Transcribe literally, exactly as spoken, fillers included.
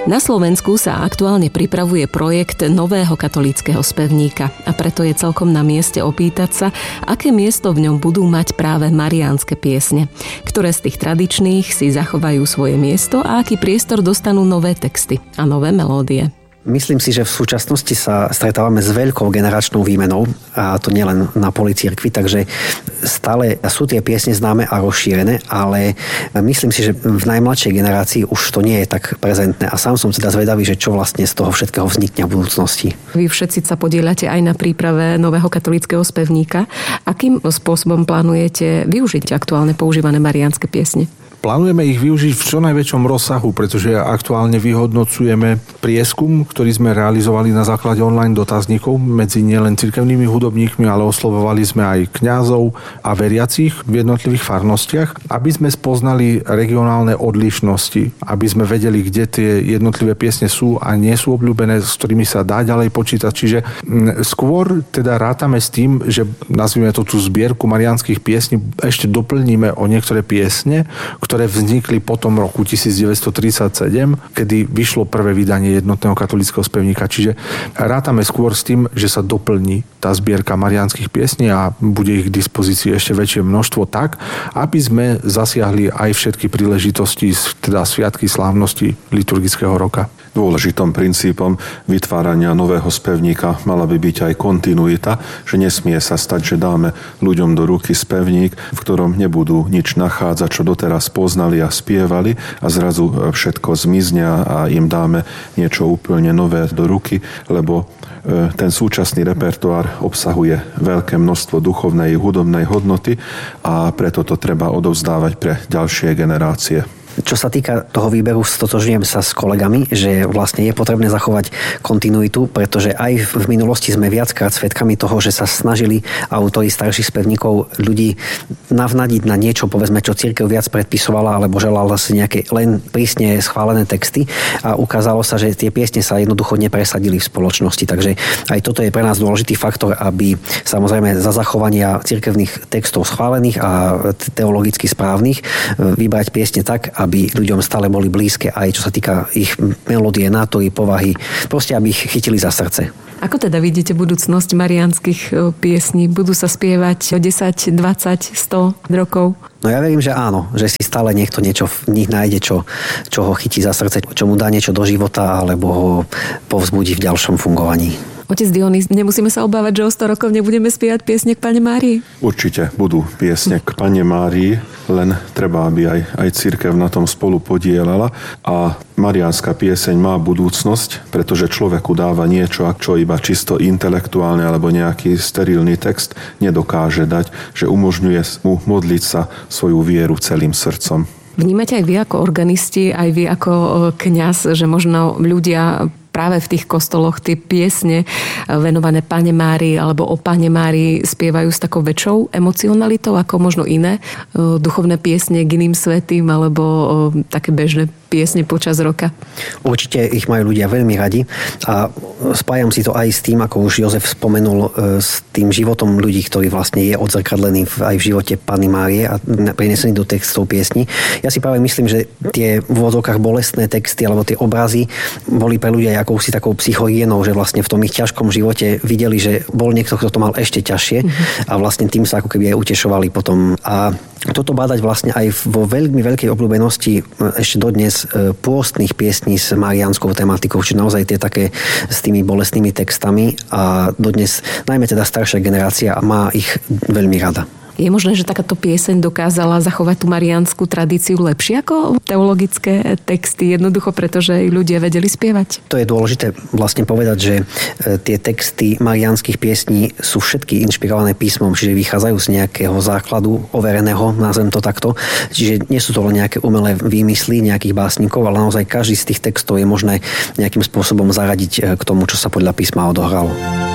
Na Slovensku sa aktuálne pripravuje projekt nového katolíckeho spevníka a preto je celkom na mieste opýtať sa, aké miesto v ňom budú mať práve mariánske piesne, ktoré z tých tradičných si zachovajú svoje miesto a aký priestor dostanú nové texty a nové melódie. Myslím si, že v súčasnosti sa stretávame s veľkou generačnou výmenou a to nielen na poli cirkvi, takže stále sú tie piesne známe a rozšírené, ale myslím si, že v najmladšej generácii už to nie je tak prezentné a sám som teda zvedavý, že čo vlastne z toho všetkého vznikne v budúcnosti. Vy všetci sa podieľate aj na príprave nového katolíckeho spevníka. Akým spôsobom plánujete využiť aktuálne používané mariánske piesne? Plánujeme ich využiť v čo najväčšom rozsahu, pretože aktuálne vyhodnocujeme prieskum, ktorý sme realizovali na základe online dotazníkov medzi nielen cirkevnými hudobníkmi, ale oslovovali sme aj kňazov a veriacich v jednotlivých farnostiach, aby sme spoznali regionálne odlišnosti, aby sme vedeli, kde tie jednotlivé piesne sú a nie sú obľúbené, s ktorými sa dá ďalej počítať. Čiže skôr teda rátame s tým, že nazvime to tú zbierku mariánskych piesní, ešte doplníme o niektoré piesne, ktoré vznikli po tom roku devätnásťtridsaťsedem, kedy vyšlo prvé vydanie jednotného katolíckeho spevníka. Čiže rátame skôr s tým, že sa doplní tá zbierka mariánskych piesní a bude ich k dispozícii ešte väčšie množstvo tak, aby sme zasiahli aj všetky príležitosti, teda sviatky slávnosti liturgického roka. Dôležitým princípom vytvárania nového spevníka mala by byť aj kontinuita, že nesmie sa stať, že dáme ľuďom do ruky spevník, v ktorom nebudú nič nachádzať, čo doteraz poznali a spievali a zrazu všetko zmizne a im dáme niečo úplne nové do ruky, lebo ten súčasný repertoár obsahuje veľké množstvo duchovnej i hudobnej hodnoty a preto to treba odovzdávať pre ďalšie generácie. Čo sa týka toho výberu, stotožňujem sa s kolegami, že vlastne je potrebné zachovať kontinuitu, pretože aj v minulosti sme viackrát svedkami toho, že sa snažili autori starších spevníkov ľudí navnadiť na niečo, povedzme, čo cirkev viac predpisovala, alebo želala si nejaké len prísne schválené texty a ukázalo sa, že tie piesne sa jednoducho nepresadili v spoločnosti. Takže aj toto je pre nás dôležitý faktor, aby samozrejme za zachovania cirkevných textov schválených a teologicky správnych vybrať piesne tak, aby ľuďom stále boli blízke aj čo sa týka ich melódie, nátory, povahy, proste aby ich chytili za srdce. Ako teda vidíte budúcnosť mariánskych piesní? Budú sa spievať o desať, dvadsať, sto rokov? No ja verím, že áno, že si stále niekto niečo v nich nájde, čo, čo ho chytí za srdce, čo mu dá niečo do života alebo ho povzbudí v ďalšom fungovaní. Otec Dionýz, nemusíme sa obávať, že o sto rokov nebudeme spievať piesne k Panne Márii? Určite budú piesne k Panne Márii, len treba, aby aj, aj cirkev na tom spolu podielala a mariánska pieseň má budúcnosť, pretože človeku dáva niečo, čo iba čisto intelektuálne alebo nejaký sterilný text nedokáže dať, že umožňuje mu modliť sa svoju vieru celým srdcom. Vnímate aj vy ako organisti, aj vy ako kňaz, že možno ľudia práve v tých kostoloch tie piesne venované Panne Márii alebo o Panne Márii spievajú s takou väčšou emocionalitou ako možno iné duchovné piesne k iným svätým alebo také bežné piesne počas roka? Určite ich majú ľudia veľmi radi a spájam si to aj s tým, ako už Jozef spomenul, s tým životom ľudí, ktorý vlastne je odzrkadlený aj v živote Panny Márie a prenesený do textov piesní. Ja si práve myslím, že tie v úvodzovkách bolestné texty alebo tie obrazy boli pre ľudia akousi takou psychohygienou, že vlastne v tom ich ťažkom živote videli, že bol niekto, kto to mal ešte ťažšie mm-hmm. a vlastne tým sa ako keby aj utešovali potom. A toto bádať vlastne aj vo veľmi veľkej obľúbenosti ešte dodnes pôstnych piesní s mariánskou tematikou, čiže naozaj tie také s tými bolestnými textami a dodnes najmä teda staršia generácia má ich veľmi rada. Je možné, že takáto pieseň dokázala zachovať tú mariánsku tradíciu lepšie ako teologické texty, jednoducho pretože ľudia vedeli spievať? To je dôležité vlastne povedať, že tie texty mariánskych piesní sú všetky inšpirované písmom, čiže vychádzajú z nejakého základu overeného, nazvem to takto. Čiže nie sú to len nejaké umelé výmysly nejakých básnikov, ale naozaj každý z tých textov je možné nejakým spôsobom zaradiť k tomu, čo sa podľa písma odohralo.